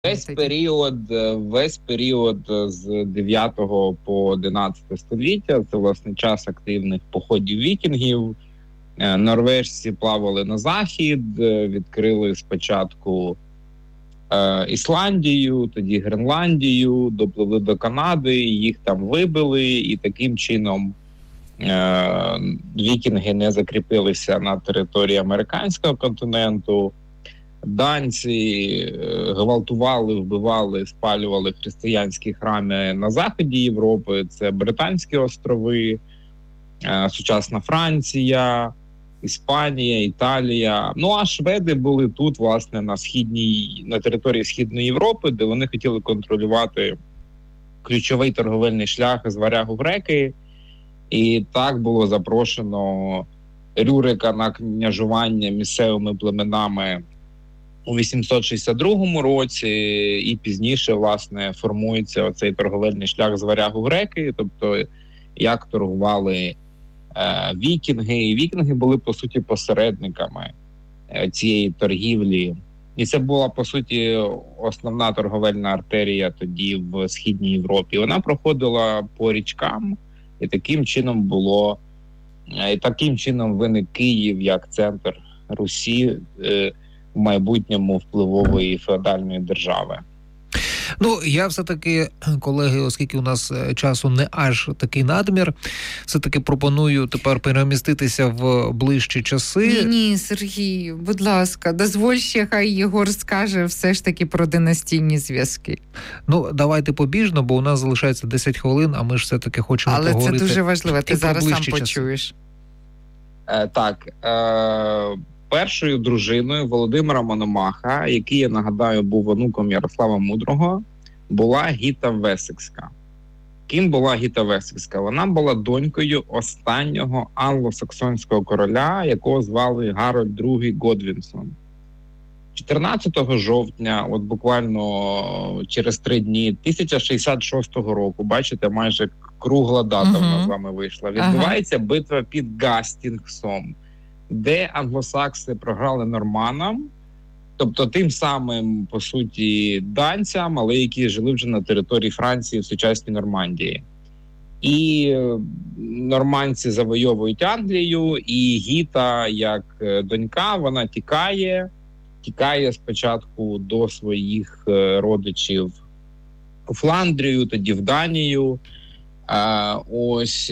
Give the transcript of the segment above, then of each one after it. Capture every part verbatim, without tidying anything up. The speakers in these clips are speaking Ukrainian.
Весь період, весь період з дев'ятого по одинадцяте століття, це, власне, час активних походів вікінгів. Норвежці плавали на захід, відкрили спочатку е, Ісландію, тоді Гренландію, допливли до Канади, їх там вибили, і таким чином е, вікінги не закріпилися на території американського континенту. Данці гвалтували, вбивали, спалювали християнські храми на заході Європи. Це Британські острови, сучасна Франція, Іспанія, Італія. Ну, а шведи були тут, власне, на східній, на території Східної Європи, де вони хотіли контролювати ключовий торговельний шлях з Варягу в Греки. І так було запрошено Рюрика на княжування місцевими племенами у вісімсот шістдесят другому році, і пізніше, власне, формується оцей торговельний шлях з Варягу в Греки, тобто як торгували е, вікінги. І вікінги були, по суті, посередниками е, цієї торгівлі. І це була, по суті, основна торговельна артерія тоді в Східній Європі. Вона проходила по річкам, і таким чином було, е, і таким чином виник Київ як центр Русі, е, в майбутньому впливової феодальної держави. Ну, я все-таки, колеги, оскільки у нас часу не аж такий надмір, все-таки пропоную тепер переміститися в ближчі часи. Ні, ні, Сергій, будь ласка, дозволь ще, хай Єгор скаже все ж таки про династійні зв'язки. Ну, давайте побіжно, бо у нас залишається десять хвилин, а ми ж все-таки хочемо Але поговорити. Але це дуже важливо, ти зараз сам часи. почуєш. Е, так, е... Першою дружиною Володимира Мономаха, який, я нагадаю, був онуком Ярослава Мудрого, була Гіта Весекська. Ким була Гіта Весекська? Вона була донькою останнього англосаксонського короля, якого звали Гарольд другий Годвінсон. чотирнадцятого жовтня, от буквально через три дні, тисяча шістдесят шостого року, бачите, майже кругла дата uh-huh. в нас з вами вийшла, відбувається uh-huh. битва під Гастінгсом, де англосакси програли норманам, тобто тим самим, по суті, данцям, але які жили вже на території Франції в сучасній Нормандії. І нормандці завойовують Англію, і Гіта, як донька, вона тікає, тікає спочатку до своїх родичів у Фландрію, тоді в Данію. А, ось,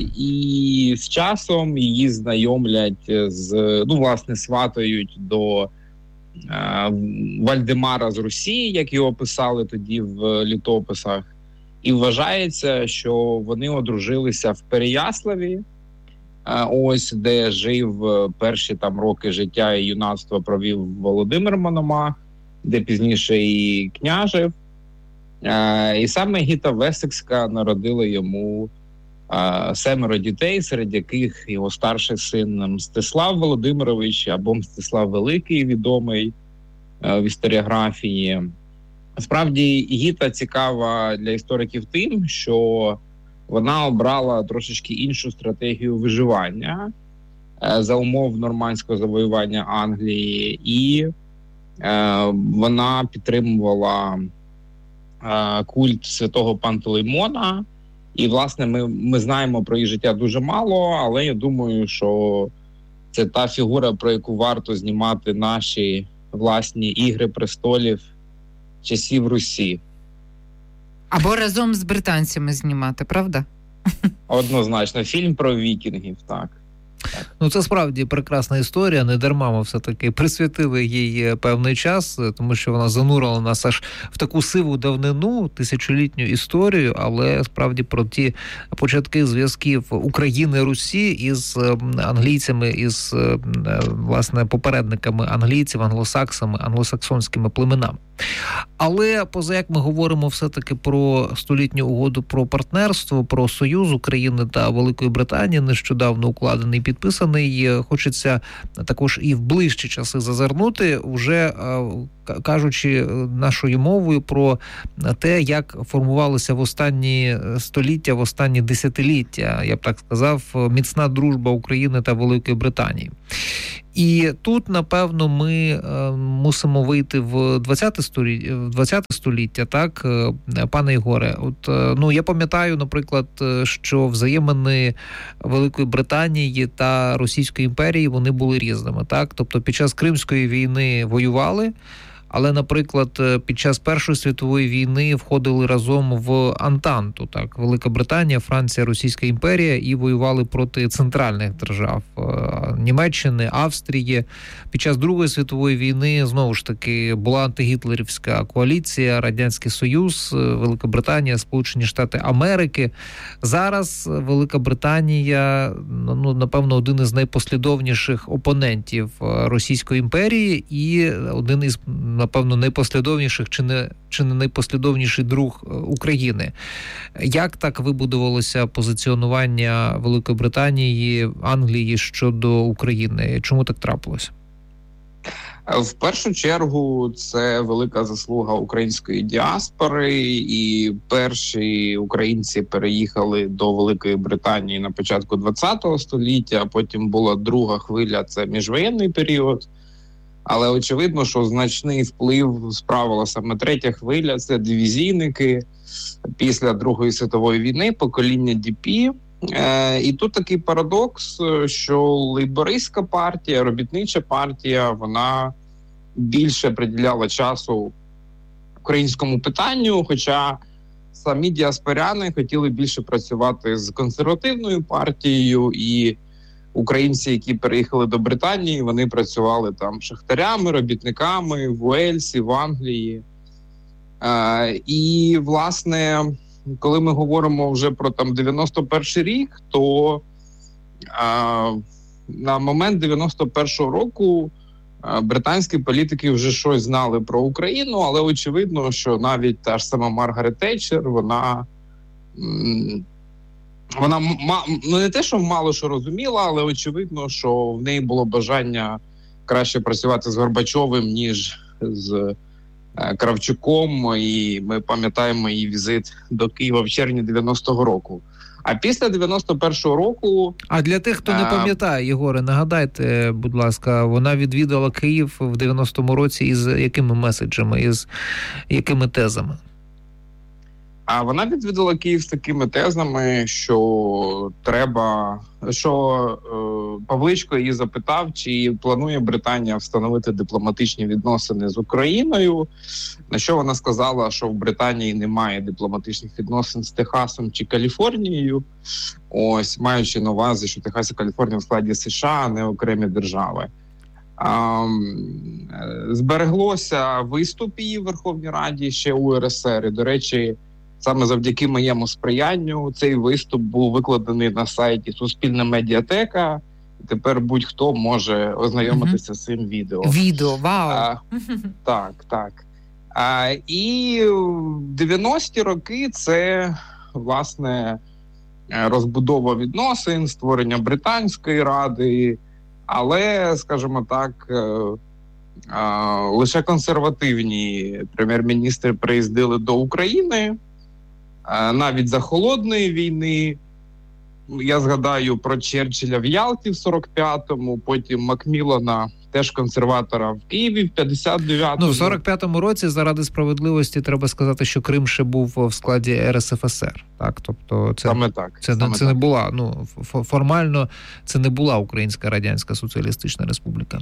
і з часом її знайомлять з, ну, власне, сватають до а, Вальдемара з Русі, як його писали тоді в літописах. І вважається, що вони одружилися в Переяславі, а, ось, де жив перші там роки життя і юнацтва провів Володимир Мономах, де пізніше і княжив. Uh, і саме Гіта Весекська народила йому uh, семеро дітей, серед яких його старший син Мстислав Володимирович, або Мстислав Великий, відомий uh, в історіографії. Справді, Гіта цікава для істориків тим, що вона обрала трошечки іншу стратегію виживання uh, за умов нормандського завоювання Англії, і uh, вона підтримувала культ святого Пантелеймона. І, власне, ми, ми знаємо про її життя дуже мало, але я думаю, що це та фігура, про яку варто знімати наші власні «Ігри престолів» часів Русі. Або разом з британцями знімати, правда? Однозначно. Фільм про вікінгів, так. Так. Ну, це справді прекрасна історія, не дарма ми все-таки присвятили їй певний час, тому що вона занурила нас аж в таку сиву давнину, тисячолітню історію, але справді про ті початки зв'язків України-Русі із англійцями, із, власне, попередниками англійців, англосаксами, англосаксонськими племенами. Але поза як ми говоримо все-таки про столітню угоду про партнерство, про союз України та Великої Британії, нещодавно укладений, підписаний, хочеться також і в ближчі часи зазирнути, вже кажучи нашою мовою про те, як формувалася в останні століття, в останні десятиліття, я б так сказав, міцна дружба України та Великої Британії. І тут, напевно, ми е, мусимо вийти в двадцяте століття, в двадцяте століття, так, е, пане Ігоре. От, е, ну, я пам'ятаю, наприклад, що взаємини Великої Британії та Російської імперії, вони були різними, так? Тобто під час Кримської війни воювали, але, наприклад, під час Першої світової війни входили разом в Антанту, так, Велика Британія, Франція, Російська імперія, і воювали проти центральних держав Німеччини, Австрії. Під час Другої світової війни, знову ж таки, була антигітлерівська коаліція, Радянський Союз, Велика Британія, Сполучені Штати Америки. Зараз Велика Британія, ну, напевно, один із найпослідовніших опонентів Російської імперії і один із, напевно, найпослідовніших чи не, чи не найпослідовніший друг України. Як так вибудувалося позиціонування Великої Британії, Англії щодо України? Чому так трапилося? В першу чергу це велика заслуга української діаспори, і перші українці переїхали до Великої Британії на початку ХХ століття, а потім була друга хвиля, це міжвоєнний період. Але очевидно, що значний вплив справила саме третя хвиля, це дивізійники після Другої світової війни, покоління ді пі. Е, і тут такий парадокс, що лейбористська партія, робітнича партія, вона більше приділяла часу українському питанню, хоча самі діаспоряни хотіли більше працювати з консервативною партією, і українці, які переїхали до Британії, вони працювали там шахтарями, робітниками в Уельсі, в Англії. Е, і, власне, коли ми говоримо вже про там дев'яносто перший рік, то а, на момент дев'яносто першого року а, британські політики вже щось знали про Україну, але очевидно, що навіть та ж сама Маргарет Тетчер, вона, м, вона ма, ну не те, що мало що розуміла, але очевидно, що в неї було бажання краще працювати з Горбачовим, ніж з Кравчуком, і ми пам'ятаємо її візит до Києва в червні дев'яностого року. А після дев'яносто першого року... А для тих, хто не пам'ятає, Єгоре, нагадайте, будь ласка, вона відвідала Київ в дев'яностому році із якими меседжами, із якими тезами? А вона відвідала Київ з такими тезами, що треба, що е, Павличко її запитав, чи планує Британія встановити дипломатичні відносини з Україною, на що вона сказала, що в Британії немає дипломатичних відносин з Техасом чи Каліфорнією, ось, маючи на увазі, що Техас і Каліфорнія в складі США, а не окремі держави. А, збереглося виступ її в Верховній Раді ще у ер ес ер, і, до речі, саме завдяки моєму сприянню цей виступ був викладений на сайті Суспільна медіатека. І тепер будь-хто може ознайомитися mm-hmm. з цим відео. Відео, вау! А, так, так. А, і дев'яності роки це, власне, розбудова відносин, створення Британської ради, але, скажімо так, а, лише консервативні прем'єр-міністри приїздили до України. Навіть за Холодної війни. Я згадаю про Черчилля в Ялті в сорок п'ятому, потім Макміллана, теж консерватора, в Києві в п'ятдесят дев'ятому. Ну, в сорок п'ятому році, заради справедливості, треба сказати, що Крим ще був в складі ер ес еф ес ер. Так, тобто це, саме так. Це, саме це так. не була, ну, формально це не була Українська Радянська Соціалістична Республіка.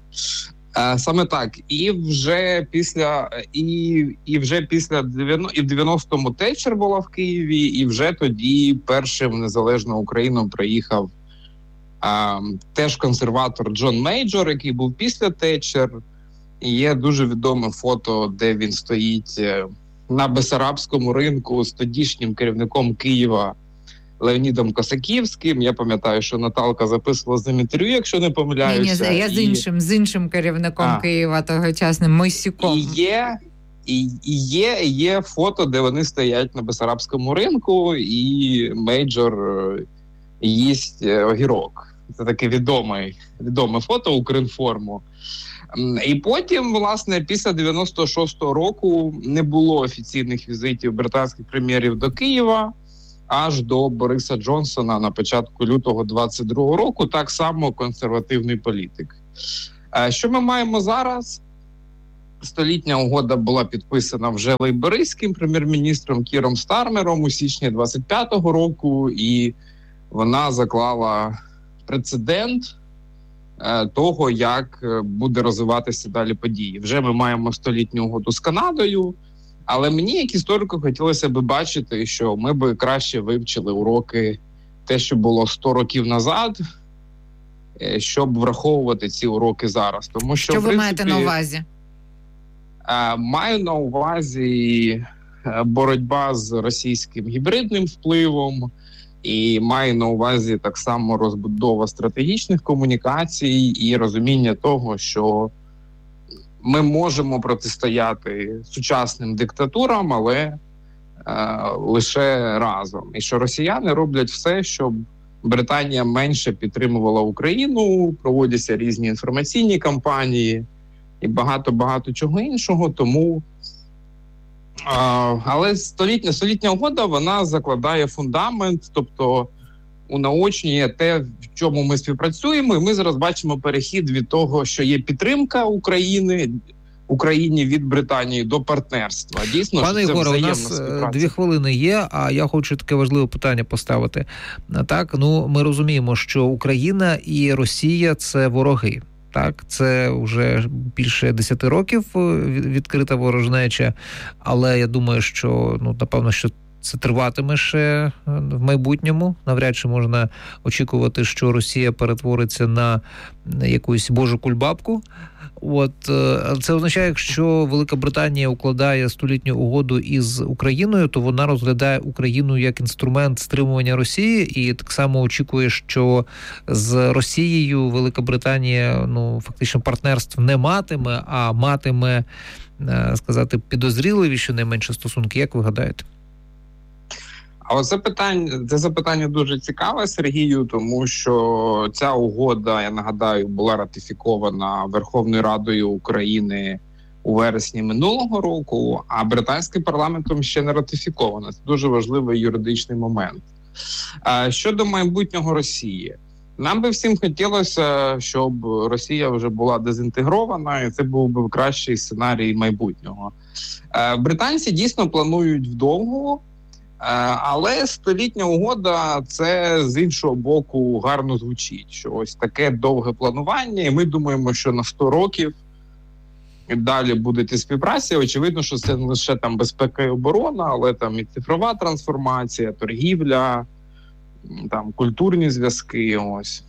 Саме так. І вже після і, і вже після і в дев'яностому Тетчер була в Києві, і вже тоді першим в незалежну Україну приїхав а, теж консерватор Джон Мейджор, який був після Тетчер. І є дуже відоме фото, де він стоїть на Бессарабському ринку з тодішнім керівником Києва Леонідом Косаківським. Я пам'ятаю, що Наталка записувала з ним інтерв'ю, якщо не помиляюся. Ні, ні, я і... з іншим, з іншим керівником а. Києва тогочасним, Мойсюком. І є, і, і є, є фото, де вони стоять на Бессарабському ринку, і Мейджор їсть огірок. Це таке відоме, відоме фото Укрінформу. І потім, власне, після дев'яносто шостого року не було офіційних візитів британських прем'єрів до Києва, аж до Бориса Джонсона на початку лютого двадцять другого року, так само консервативний політик. Що ми маємо зараз? Столітня угода була підписана вже лейбористським прем'єр-міністром Кіром Стармером у січні двадцять п'ятого року, і вона заклала прецедент того, як буде розвиватися далі події. Вже ми маємо столітню угоду з Канадою, але мені, як історику, хотілося б бачити, що ми б краще вивчили уроки те, що було сто років назад, щоб враховувати ці уроки зараз. Тому що, що ви в принципі, маєте на увазі? Маю на увазі боротьба з російським гібридним впливом, і маю на увазі так само розбудова стратегічних комунікацій і розуміння того, що ми можемо протистояти сучасним диктатурам, але е, лише разом. І що росіяни роблять все, щоб Британія менше підтримувала Україну, проводяться різні інформаційні кампанії і багато-багато чого іншого. Тому, е, але столітня, столітня угода, вона закладає фундамент, тобто унаочнює те, в чому ми співпрацюємо, і ми зараз бачимо перехід від того, що є підтримка України, Україні від Британії до партнерства. Дійсно, пане що це Ігоре, у нас співпраця. Дві хвилини є, а я хочу таке важливе питання поставити. Так, ну ми розуміємо, що Україна і Росія – це вороги. Так, це вже більше десяти років відкрита ворожнеча, але я думаю, що, ну, напевно, що це триватиме ще в майбутньому. Навряд чи можна очікувати, що Росія перетвориться на якусь божу кульбабку. От це означає, якщо Велика Британія укладає столітню угоду із Україною, то вона розглядає Україну як інструмент стримування Росії, і так само очікує, що з Росією Велика Британія, ну, фактично партнерств не матиме, а матиме, сказати, підозріливі щонайменше стосунки. Як ви гадаєте? А оце питання, це запитання дуже цікаве, Сергію, тому що ця угода, я нагадаю, була ратифікована Верховною Радою України у вересні минулого року, а британським парламентом ще не ратифікована. Це дуже важливий юридичний момент. А щодо майбутнього Росії, нам би всім хотілося, щоб Росія вже була дезінтегрована, і це був би кращий сценарій майбутнього. Британці дійсно планують вдовго, але столітня угода – це з іншого боку гарно звучить, що ось таке довге планування, і ми думаємо, що на сто років далі буде ті співпраця. Очевидно, що це не лише там безпека і оборона, але там і цифрова трансформація, торгівля, там культурні зв'язки, ось.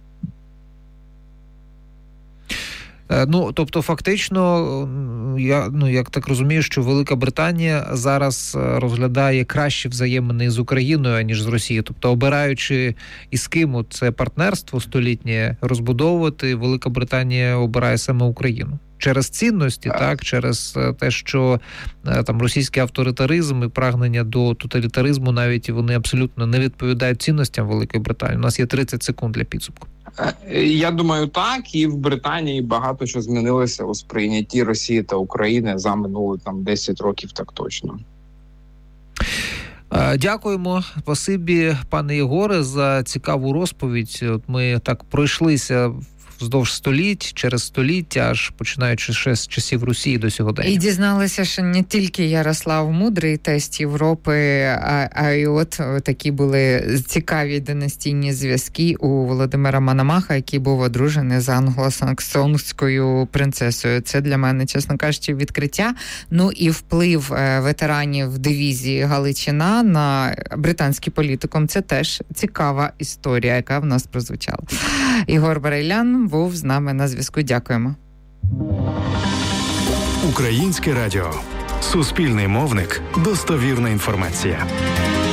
Ну, тобто, фактично, я, ну, як так розумію, що Велика Британія зараз розглядає кращі взаємини з Україною, аніж з Росією. Тобто, обираючи із ким це партнерство столітнє розбудовувати, Велика Британія обирає саме Україну. Через цінності, так. так, через те, що там російський авторитаризм і прагнення до тоталітаризму, навіть вони абсолютно не відповідають цінностям Великої Британії. У нас є тридцять секунд для підсумку. Я думаю, так. І в Британії багато що змінилося у сприйнятті Росії та України за минулі там десять років, так точно. Дякуємо, спасибі, пане Єгоре, за цікаву розповідь. От ми так пройшлися вздовж століть, через століття, аж починаючи ще з часів Росії до сьогодення. І дізналися, що не тільки Ярослав Мудрий, тесть Європи, а, а й от такі були цікаві династійні зв'язки у Володимира Мономаха, який був одружений з англосаксонською принцесою. Це для мене, чесно кажучи, відкриття. Ну і вплив ветеранів дивізії Галичина на британський політикум – це теж цікава історія, яка в нас прозвучала. Ігор Барилян був з нами на зв'язку. Дякуємо. Українське радіо. Суспільний мовник. Достовірна інформація.